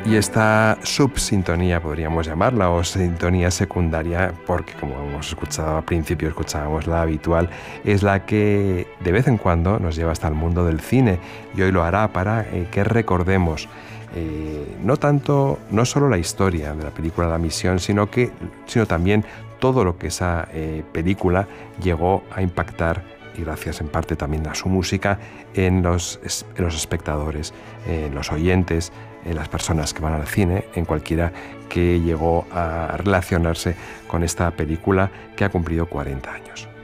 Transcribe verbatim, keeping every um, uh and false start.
Y esta subsintonía, podríamos llamarla, o sintonía secundaria, porque como hemos escuchado al principio, escuchábamos la habitual, es la que de vez en cuando nos lleva hasta el mundo del cine, y hoy lo hará para eh, que recordemos eh, no tanto, no solo la historia de la película La Misión, sino, que, sino también todo lo que esa eh, película llegó a impactar, y gracias en parte también a su música, en los, en los espectadores, en los oyentes, en las personas que van al cine, en cualquiera que llegó a relacionarse con esta película que ha cumplido cuarenta años.